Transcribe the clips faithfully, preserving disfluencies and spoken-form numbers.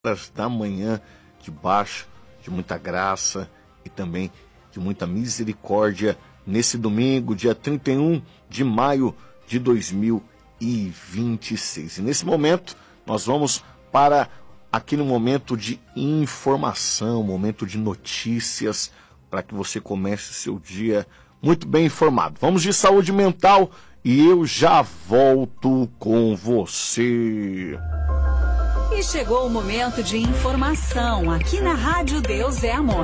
da manhã, debaixo de muita graça e também de muita misericórdia, nesse domingo, dia trinta e um de maio de dois mil e vinte e seis. E nesse momento, nós vamos para aquele momento de informação, momento de notícias, para que você comece seu dia muito bem informado. Vamos de saúde mental e eu já volto com você. E chegou o momento de informação aqui na Rádio Deus é Amor.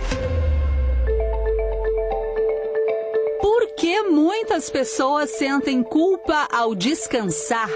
Por que muitas pessoas sentem culpa ao descansar?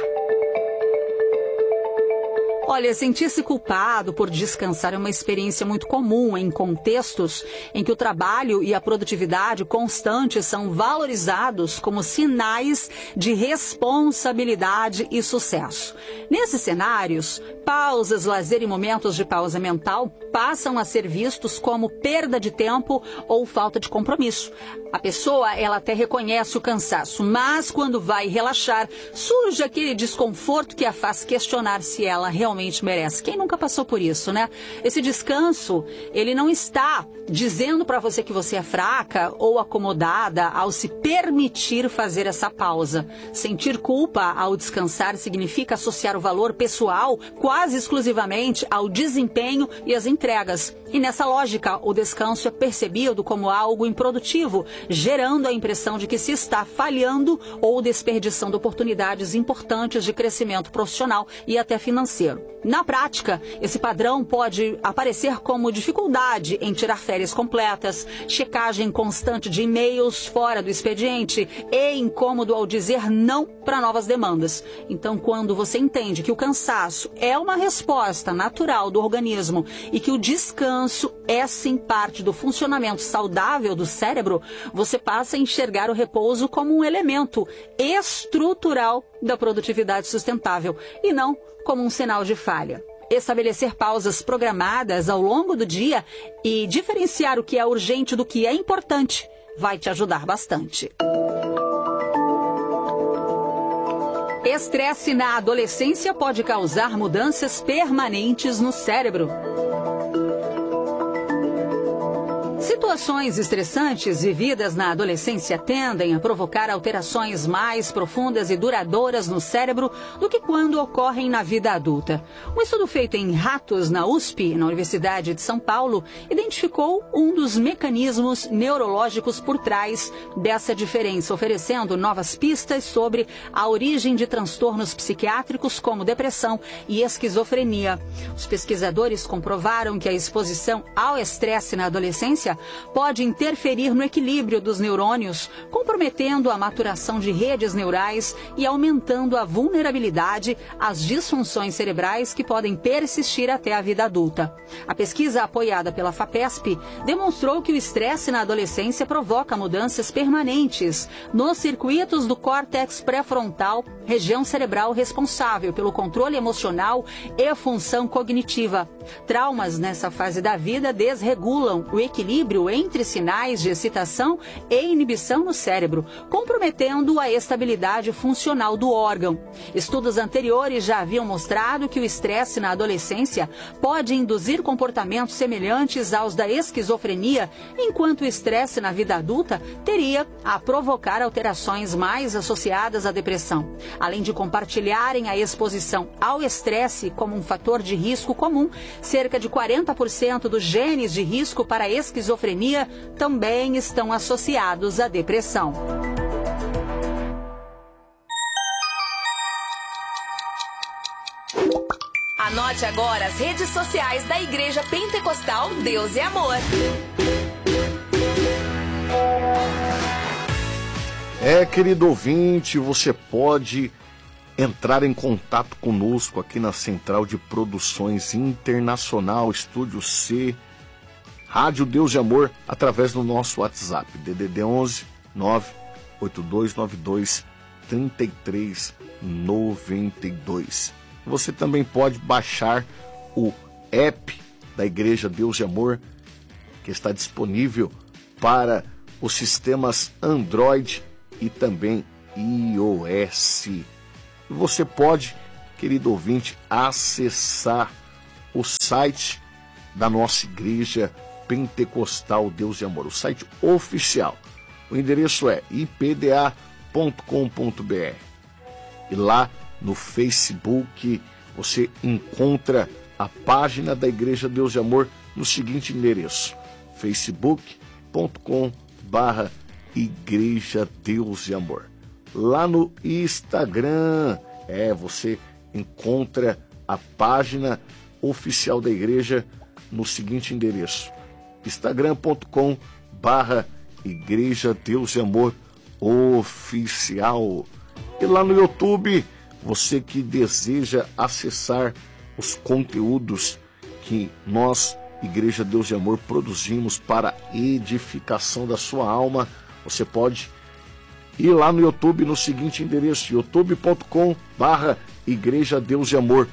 Olha, sentir-se culpado por descansar é uma experiência muito comum em contextos em que o trabalho e a produtividade constantes são valorizados como sinais de responsabilidade e sucesso. Nesses cenários, pausas, lazer e momentos de pausa mental passam a ser vistos como perda de tempo ou falta de compromisso. A pessoa, ela até reconhece o cansaço, mas quando vai relaxar, surge aquele desconforto que a faz questionar se ela realmente merece. Quem nunca passou por isso, né? Esse descanso, ele não está dizendo para você que você é fraca ou acomodada ao se permitir fazer essa pausa. Sentir culpa ao descansar significa associar o valor pessoal quase exclusivamente ao desempenho e às entregas. E nessa lógica, o descanso é percebido como algo improdutivo, gerando a impressão de que se está falhando ou desperdiçando oportunidades importantes de crescimento profissional e até financeiro. Na prática, esse padrão pode aparecer como dificuldade em tirar férias completas, checagem constante de e-mails fora do expediente e incômodo ao dizer não para novas demandas. Então, quando você entende que o cansaço é uma resposta natural do organismo e que o descanso é sim parte do funcionamento saudável do cérebro, você passa a enxergar o repouso como um elemento estrutural da produtividade sustentável e não como um sinal de falha. Estabelecer pausas programadas ao longo do dia e diferenciar o que é urgente do que é importante vai te ajudar bastante. Estresse na adolescência pode causar mudanças permanentes no cérebro. Situações estressantes vividas na adolescência tendem a provocar alterações mais profundas e duradouras no cérebro do que quando ocorrem na vida adulta. Um estudo feito em ratos na U S P, na Universidade de São Paulo, identificou um dos mecanismos neurológicos por trás dessa diferença, oferecendo novas pistas sobre a origem de transtornos psiquiátricos como depressão e esquizofrenia. Os pesquisadores comprovaram que a exposição ao estresse na adolescência pode interferir no equilíbrio dos neurônios, comprometendo a maturação de redes neurais e aumentando a vulnerabilidade às disfunções cerebrais que podem persistir até a vida adulta. A pesquisa apoiada pela FAPESP demonstrou que o estresse na adolescência provoca mudanças permanentes nos circuitos do córtex pré-frontal, região cerebral responsável pelo controle emocional e função cognitiva. Traumas nessa fase da vida desregulam o equilíbrio entre sinais de excitação e inibição no cérebro, comprometendo a estabilidade funcional do órgão. Estudos anteriores já haviam mostrado que o estresse na adolescência pode induzir comportamentos semelhantes aos da esquizofrenia, enquanto o estresse na vida adulta teria a provocar alterações mais associadas à depressão. Além de compartilharem a exposição ao estresse como um fator de risco comum, cerca de quarenta por cento dos genes de risco para a esquizofrenia também estão associados à depressão. Anote agora as redes sociais da Igreja Pentecostal Deus é Amor. É, querido ouvinte, você pode entrar em contato conosco aqui na Central de Produções Internacional, Estúdio C, Rádio Deus de Amor, através do nosso WhatsApp, D D D onze nove oito dois nove dois três três nove dois. Você também pode baixar o app da Igreja Deus de Amor, que está disponível para os sistemas Android e também iOS. E você pode, querido ouvinte, acessar o site da nossa igreja pentecostal Deus e Amor, o site oficial. O endereço é i p d a ponto com ponto b r. E lá no Facebook você encontra a página da Igreja Deus e Amor no seguinte endereço: facebook ponto com barra Igreja Deus e Amor. Lá no Instagram, é, você encontra a página oficial da igreja no seguinte endereço: instagram ponto com barra Igreja Deus e Amor Oficial. E lá no YouTube, você que deseja acessar os conteúdos que nós, Igreja Deus e Amor, produzimos para edificação da sua alma, você pode ir lá no YouTube no seguinte endereço: youtube ponto com barra Igreja Deus e Amor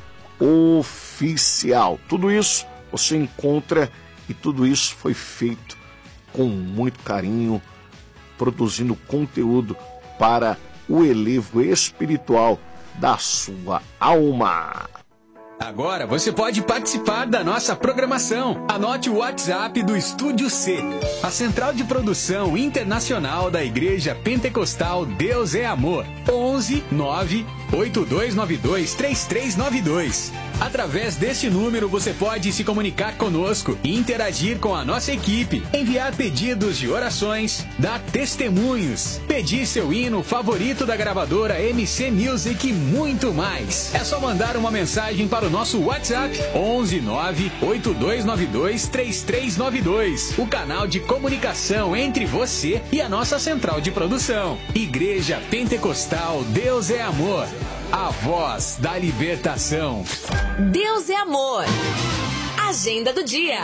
Oficial. Tudo isso você encontra, e tudo isso foi feito com muito carinho, produzindo conteúdo para o elevo espiritual da sua alma. Agora você pode participar da nossa programação. Anote o WhatsApp do Estúdio C, a central de produção internacional da Igreja Pentecostal Deus é Amor. onze nove oito dois nove dois três três nove dois. Através deste número você pode se comunicar conosco e interagir com a nossa equipe, enviar pedidos de orações, dar testemunhos, pedir seu hino favorito da gravadora M C Music e muito mais. É só mandar uma mensagem para o nosso WhatsApp onze nove oito dois nove dois três três nove dois, o canal de comunicação entre você e a nossa central de produção. Igreja Pentecostal Deus é Amor, a voz da libertação. Deus é Amor. Agenda do dia.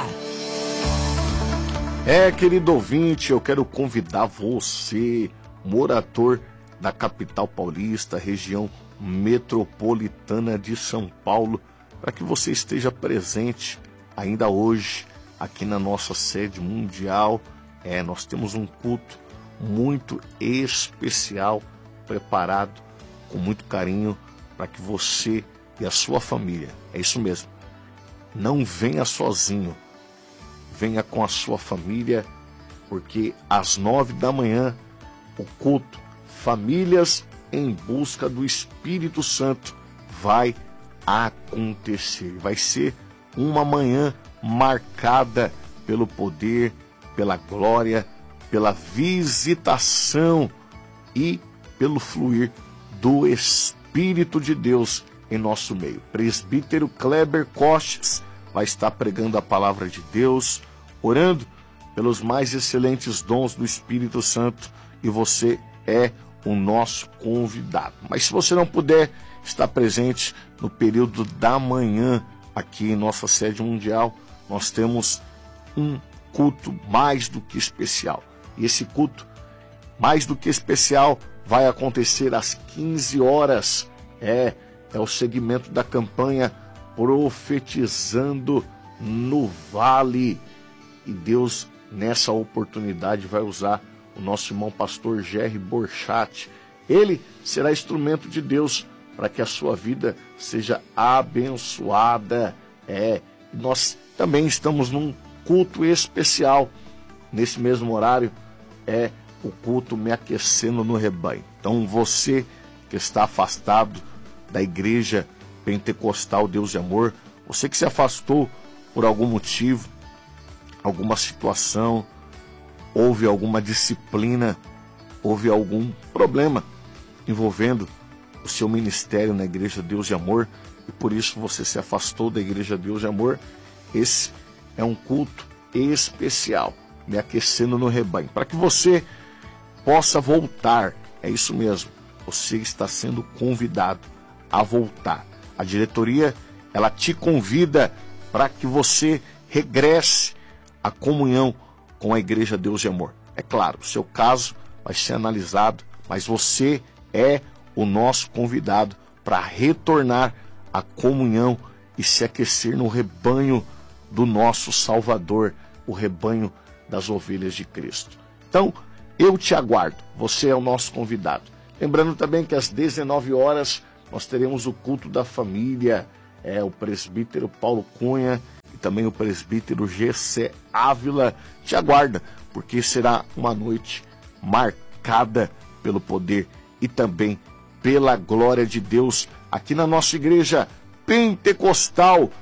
É, querido ouvinte, eu quero convidar você, morador da capital paulista, região metropolitana de São Paulo, para que você esteja presente ainda hoje aqui na nossa sede mundial. É, nós temos um culto muito especial preparado com muito carinho para que você e a sua família, é isso mesmo, não venha sozinho, venha com a sua família, porque às nove da manhã o culto Famílias em Busca do Espírito Santo vai acontecer. Vai ser uma manhã marcada pelo poder, pela glória, pela visitação e pelo fluir do Espírito de Deus em nosso meio. Presbítero Kleber Coches vai estar pregando a palavra de Deus, orando pelos mais excelentes dons do Espírito Santo, e você é o nosso convidado. Mas se você não puder estar presente no período da manhã aqui em nossa sede mundial, nós temos um culto mais do que especial. E esse culto mais do que especial vai acontecer às quinze horas. É, é o segmento da campanha Profetizando no Vale. E Deus, nessa oportunidade, vai usar o nosso irmão pastor Jerry Borchat. Ele será instrumento de Deus para que a sua vida seja abençoada. É, nós também estamos num culto especial. Nesse mesmo horário é o culto Me Aquecendo no Rebanho. Então você que está afastado da Igreja Pentecostal Deus e Amor, você que se afastou por algum motivo, alguma situação, houve alguma disciplina, houve algum problema envolvendo o seu ministério na Igreja Deus e Amor, e por isso você se afastou da Igreja Deus e Amor, esse é um culto especial, Me Aquecendo no Rebanho, para que você possa voltar. É isso mesmo, você está sendo convidado a voltar. A diretoria, ela te convida para que você regresse à comunhão com a Igreja Deus e Amor. É claro, o seu caso vai ser analisado, mas você é o nosso convidado para retornar à comunhão e se aquecer no rebanho do nosso Salvador, o rebanho das ovelhas de Cristo. Então, eu te aguardo, você é o nosso convidado. Lembrando também que às dezenove horas nós teremos o culto da família. é o presbítero Paulo Cunha e também o presbítero G C Ávila te aguarda, porque será uma noite marcada pelo poder e também pela glória de Deus aqui na nossa igreja pentecostal.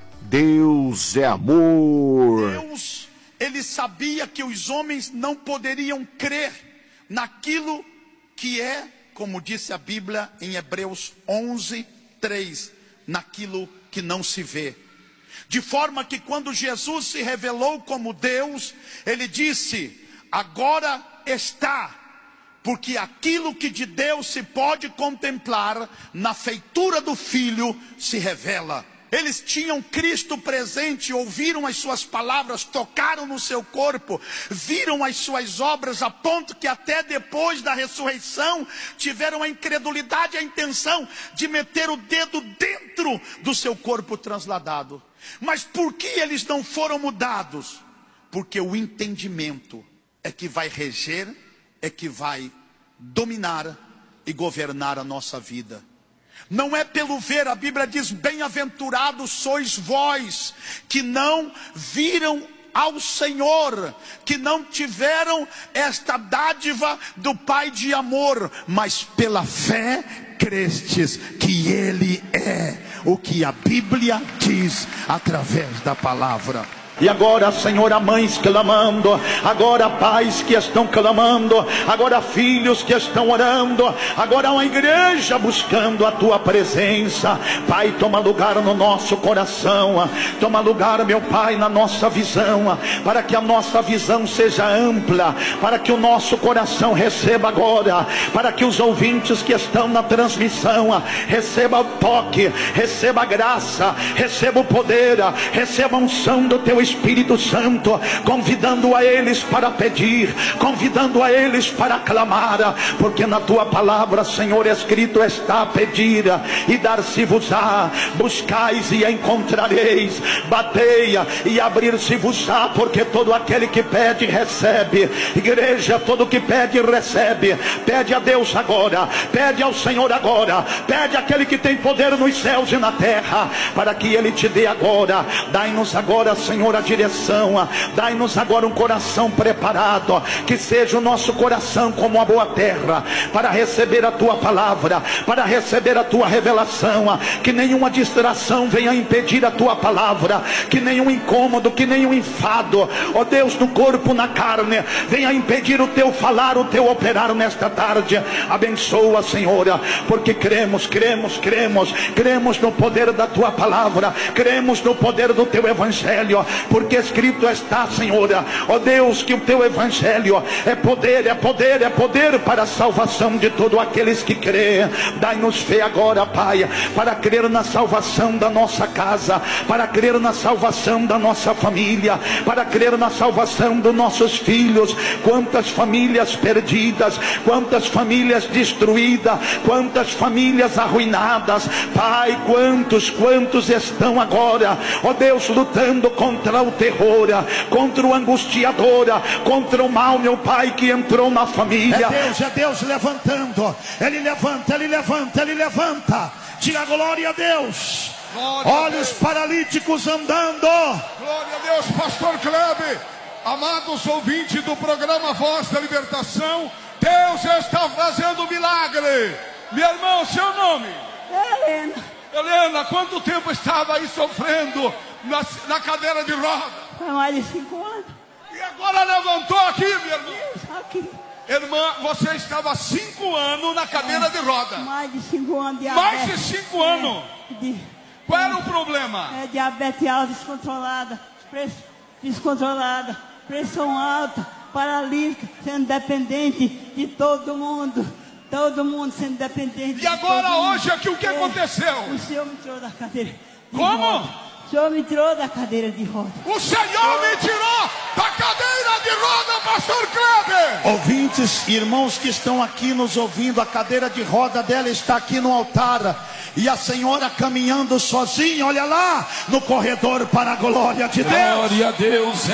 Deus é amor. Deus, ele sabia que os homens não poderiam crer naquilo que é, como disse a Bíblia em Hebreus onze, três, naquilo que não se vê. De forma que quando Jesus se revelou como Deus, ele disse: agora está, porque aquilo que de Deus se pode contemplar na feitura do Filho se revela. Eles tinham Cristo presente, ouviram as suas palavras, tocaram no seu corpo, viram as suas obras, a ponto que até depois da ressurreição tiveram a incredulidade e a intenção de meter o dedo dentro do seu corpo transladado. Mas por que eles não foram mudados? Porque o entendimento é que vai reger, é que vai dominar e governar a nossa vida. Não é pelo ver. A Bíblia diz: bem-aventurados sois vós que não viram ao Senhor, que não tiveram esta dádiva do Pai de amor, mas pela fé crestes que Ele é o que a Bíblia diz através da palavra. E agora, Senhor, há mães clamando, agora pais que estão clamando, agora filhos que estão orando, agora uma igreja buscando a Tua presença. Pai, toma lugar no nosso coração, toma lugar, meu Pai, na nossa visão, para que a nossa visão seja ampla, para que o nosso coração receba agora, para que os ouvintes que estão na transmissão recebam o toque, receba a graça, receba o poder, receba a unção do Teu Espírito Espírito Santo, convidando a eles para pedir, convidando a eles para clamar, porque na Tua palavra, Senhor, escrito está: pedir e dar-se-vos-á, buscais e encontrareis, bateia e abrir-se-vos-á, porque todo aquele que pede recebe. Igreja, todo que pede recebe. Pede a Deus agora, pede ao Senhor agora, pede àquele que tem poder nos céus e na terra, para que Ele te dê agora. Dai-nos agora, Senhor, a direção, dai-nos agora um coração preparado, que seja o nosso coração como uma boa terra, para receber a Tua palavra, para receber a Tua revelação, que nenhuma distração venha impedir a Tua palavra, que nenhum incômodo, que nenhum enfado, ó Deus, no corpo, na carne, venha impedir o Teu falar, o Teu operar nesta tarde. Abençoa, Senhor, porque cremos, cremos, cremos, cremos no poder da Tua palavra, cremos no poder do Teu Evangelho, porque escrito está, Senhor, ó Deus, que o Teu Evangelho é poder, é poder, é poder para a salvação de todos aqueles que creem. Dai-nos fé agora, Pai, para crer na salvação da nossa casa, para crer na salvação da nossa família, para crer na salvação dos nossos filhos. Quantas famílias perdidas, quantas famílias destruídas, quantas famílias arruinadas, Pai, quantos, quantos estão agora, ó Deus, lutando contra o terror, contra o angustiador, contra o mal, meu Pai, que entrou na família. É Deus, é Deus levantando. Ele levanta, Ele levanta, Ele levanta. Diga glória a Deus. Glória Olha a Deus. Os paralíticos andando. Glória a Deus, Pastor Kleber. Amados ouvintes do programa Voz da Libertação, Deus está fazendo milagre. Meu irmão, seu nome? Helena. Helena, quanto tempo estava aí sofrendo na, na cadeira de roda? Foi mais de cinco anos. E agora levantou aqui, minha irmã. Isso, aqui. Irmã, você estava cinco anos na cadeira é, de roda. Mais de cinco anos de diabetes. Mais de cinco é, anos? De, Qual era o problema? É diabetes alta, descontrolada, press, descontrolada, pressão alta, paralítica, sendo dependente de todo mundo. Todo mundo sendo dependente. E agora, hoje, aqui, o que é, aconteceu? O Senhor me tirou da cadeira de Como? roda. O Senhor me tirou da cadeira de roda. O Senhor me tirou da cadeira de roda, Pastor Kleber. Ouvintes, irmãos que estão aqui nos ouvindo, a cadeira de roda dela está aqui no altar. E a senhora caminhando sozinha, olha lá, no corredor para a glória de Deus. Glória a Deus, é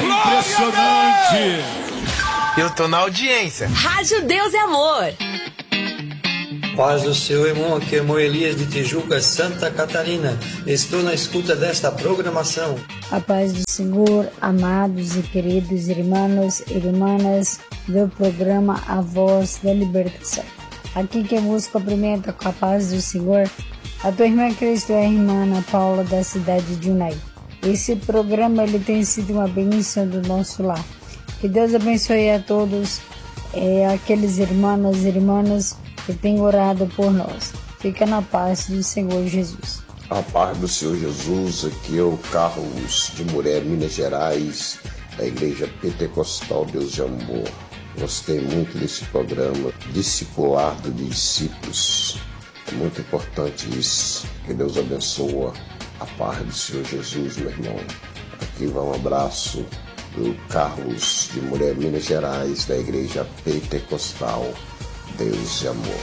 impressionante. Eu tô na audiência. Rádio Deus é Amor. Paz do Senhor, irmão, aqui é irmão Elias de Tijuca, Santa Catarina. Estou na escuta desta programação. A paz do Senhor, amados e queridos irmãos e irmãs do programa A Voz da Libertação. Aqui quem vos cumprimenta com a paz do Senhor, a tua irmã Cristo é a irmã Ana Paula da cidade de Unai. Esse programa ele tem sido uma bênção do nosso lar. Que Deus abençoe a todos é, aqueles irmãos e irmãs que têm orado por nós. Fica na paz do Senhor Jesus. A paz do Senhor Jesus, aqui é o Carlos de Muré, Minas Gerais, da Igreja Pentecostal Deus de Amor. Gostei muito desse programa, discipulado de discípulos. É muito importante isso. Que Deus abençoe. A paz do Senhor Jesus, meu irmão. Aqui vai um abraço do Carlos de Muré, Minas Gerais, da Igreja Pentecostal Deus de Amor.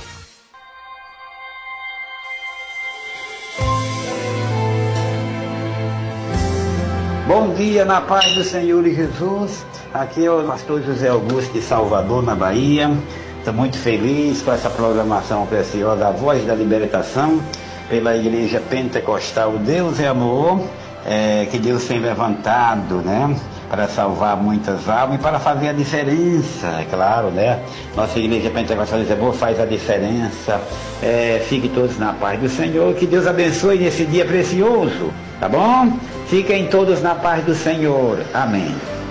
Bom dia, na paz do Senhor Jesus. Aqui é o pastor José Augusto de Salvador, na Bahia. Estou muito feliz com essa programação preciosa, A Voz da Libertação, pela Igreja Pentecostal Deus é Amor, é, que Deus tem levantado, né, para salvar muitas almas e para fazer a diferença, é claro, né? Nossa Igreja Pentecostal Deus é Amor faz a diferença. É, fiquem todos na paz do Senhor, que Deus abençoe nesse dia precioso, tá bom? Fiquem todos na paz do Senhor. Amém.